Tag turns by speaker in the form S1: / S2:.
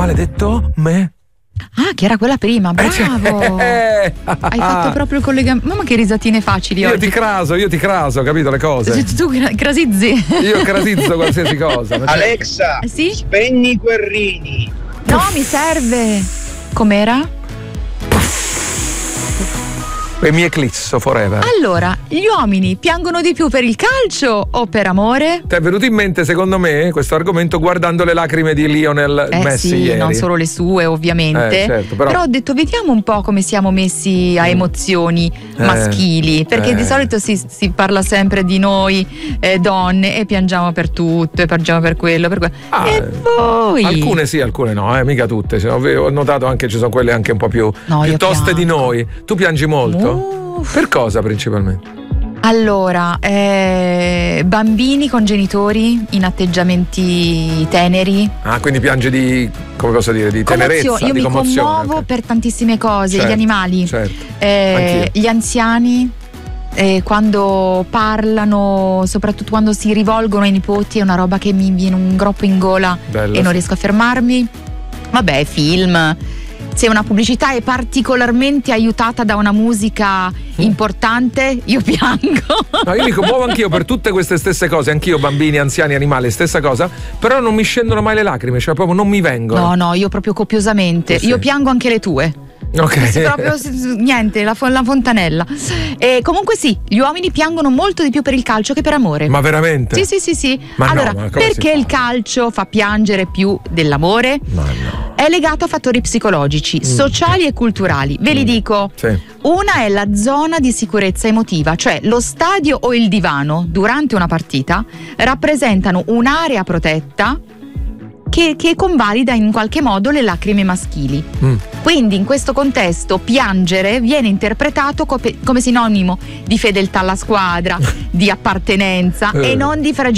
S1: maledetto me.
S2: Ah, che era quella prima, bravo. Hai fatto proprio il collegamento. Mamma che risatine facili
S1: io
S2: oggi.
S1: Io ti craso, capito le cose?
S2: Tu crasizzi.
S1: Io crasizzo qualsiasi cosa.
S3: Alexa,
S2: sì?
S3: spegni i guerrini.
S2: No, mi serve. Com'era?
S1: E mi eclisso forever.
S2: Allora, gli uomini piangono di più per il calcio o per amore?
S1: Ti è venuto in mente, secondo me, questo argomento guardando le lacrime di Lionel Messi
S2: sì,
S1: ieri.
S2: non solo le sue, ovviamente.
S1: Certo, però
S2: ho detto, vediamo un po' come siamo messi a emozioni maschili, perché di solito si parla sempre di noi donne e piangiamo per tutto, e piangiamo per quello, per quello. E voi?
S1: Alcune sì, alcune no, mica tutte. Ho notato anche ci sono quelle anche un po' più toste di noi. Tu piangi molto? Per cosa principalmente?
S2: Allora, bambini con genitori in atteggiamenti teneri.
S1: Ah, quindi piange di, come posso dire, di tenerezza,
S2: io
S1: di
S2: mi
S1: commozione.
S2: commuovo per tantissime cose,
S1: certo,
S2: gli animali, gli anziani, quando parlano, soprattutto quando si rivolgono ai nipoti, è una roba che mi viene un groppo in gola.
S1: Bella,
S2: e non riesco a fermarmi. Vabbè, film. Se una pubblicità è particolarmente aiutata da una musica importante, io piango.
S1: No, io mi commuovo anch'io per tutte queste stesse cose, anch'io, bambini, anziani, animali, stessa cosa, però non mi scendono mai le lacrime, cioè proprio non mi vengono.
S2: No, io proprio copiosamente.
S1: Sì.
S2: Io piango anche le tue.
S1: Ok.
S2: Proprio niente, la fontanella. E comunque sì, gli uomini piangono molto di più per il calcio che per amore.
S1: Ma veramente?
S2: Sì.
S1: Ma
S2: allora,
S1: no, ma
S2: perché il calcio fa piangere più dell'amore?
S1: Ma no.
S2: È legato a fattori psicologici, sociali e culturali. Ve li dico.
S1: Sì.
S2: Una è la zona di sicurezza emotiva, cioè lo stadio o il divano durante una partita rappresentano un'area protetta che convalida in qualche modo le lacrime maschili. Quindi in questo contesto piangere viene interpretato come sinonimo di fedeltà alla squadra, di appartenenza e non di fragilità